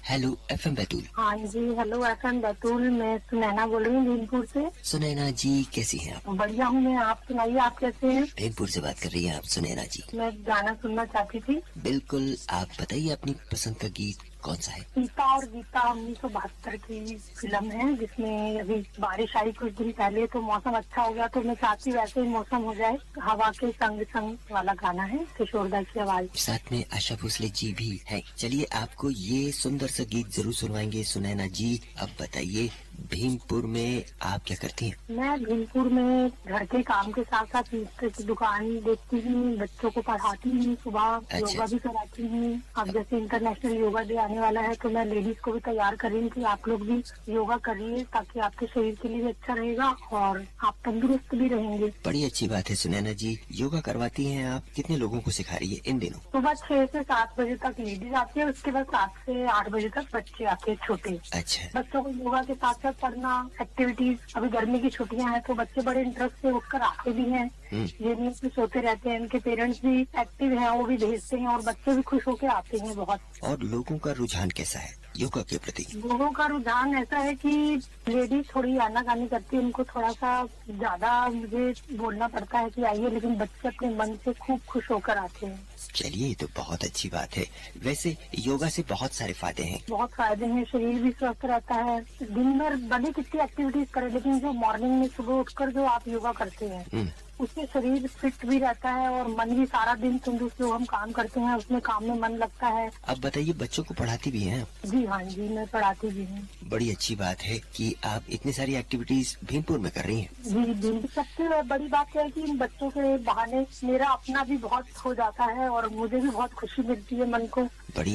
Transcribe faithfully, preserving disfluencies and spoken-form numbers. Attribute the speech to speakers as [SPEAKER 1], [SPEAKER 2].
[SPEAKER 1] Hello FM Betul.
[SPEAKER 2] हाँ जी, hello FM Betul. मैं सुनैना बोल रही हूँ भीमपुर से।
[SPEAKER 1] सुनैना जी कैसी हैं आप?
[SPEAKER 2] बढ़िया हूँ मैं, आप सुनाइए, आप कैसे हैं?
[SPEAKER 1] भीमपुर से बात कर रही हैं आप सुनैना जी?
[SPEAKER 2] मैं गाना सुनना चाहती थी।
[SPEAKER 1] बिल्कुल, आप बताइए अपनी पसंद का गीत कौन सा है?
[SPEAKER 2] सीता और गीता उन्नीस सौ बहत्तर की फिल्म है, जिसमें अभी बारिश आई कुछ दिन पहले, तो मौसम अच्छा हो गया, तो मैं चाहती वैसे ही मौसम हो जाए। हवा के संग संग वाला गाना है, किशोरदा की आवाज।
[SPEAKER 1] साथ में आशा भोसले जी भी है। चलिए आपको ये सुंदर सा गीत जरूर सुनवाएंगे सुनैना जी। अब बताइए भीमपुर में आप क्या करती हैं?
[SPEAKER 2] मैं भीमपुर में घर के काम के साथ साथ मिस्त्री की दुकान देखती हूँ, बच्चों को पढ़ाती हूँ, सुबह
[SPEAKER 1] अच्छा।
[SPEAKER 2] योगा भी कराती हूँ। अब जैसे इंटरनेशनल योगा डे आने वाला है, तो मैं लेडीज को भी तैयार कर रही हूँ कि आप लोग भी योगा करिए, ताकि आपके शरीर के लिए भी अच्छा रहेगा और आप तंदुरुस्त भी रहेंगे।
[SPEAKER 1] बड़ी अच्छी बात है सुनैना जी, योगा करवाती हैं आप। कितने लोगों को सिखा रही है इन दिनों?
[SPEAKER 2] सुबह छह से सात बजे तक लेडीज आती है, उसके बाद सात से आठ बजे तक बच्चे आते हैं छोटे।
[SPEAKER 1] अच्छा।
[SPEAKER 2] बच्चों को योगा के साथ साथ पढ़ना, एक्टिविटीज। अभी गर्मी की छुट्टियां हैं, तो बच्चे बड़े इंटरेस्ट से उठकर आते भी हैं। ये नहीं कि सोते रहते हैं, इनके पेरेंट्स भी एक्टिव हैं, वो भी भेजते हैं और बच्चे भी खुश होकर आते हैं बहुत।
[SPEAKER 1] और लोगों का रुझान कैसा है योगा के प्रति?
[SPEAKER 2] लोगों का रुझान ऐसा है कि लेडीज थोड़ी आनाकानी करती है, उनको थोड़ा सा ज्यादा मुझे बोलना पड़ता है कि आइए, लेकिन बच्चे अपने मन से खूब खुश होकर आते हैं।
[SPEAKER 1] चलिए ये तो बहुत अच्छी बात है। वैसे योगा से बहुत सारे फायदे हैं।
[SPEAKER 2] बहुत फायदे हैं, शरीर भी स्वस्थ रहता है। दिन भर भले कितनी एक्टिविटीज करें, लेकिन जो मॉर्निंग में सुबह उठकर जो आप योगा करते हैं, उससे शरीर फिट भी रहता है और मन भी सारा दिन तंदुरुस्त, जो हम काम करते हैं उसमें काम में मन लगता है।
[SPEAKER 1] अब बताइए बच्चों को पढ़ाती भी हैं?
[SPEAKER 2] जी हाँ जी, मैं पढ़ाती भी हूँ।
[SPEAKER 1] बड़ी अच्छी बात है कि आप इतनी सारी एक्टिविटीज भीमपुर में कर रही हैं।
[SPEAKER 2] जी जी, सबसे बड़ी बात है कि इन बच्चों के बहाने मेरा अपना भी बहुत हो जाता है और मुझे भी बहुत खुशी मिलती है मन को।
[SPEAKER 1] बड़ी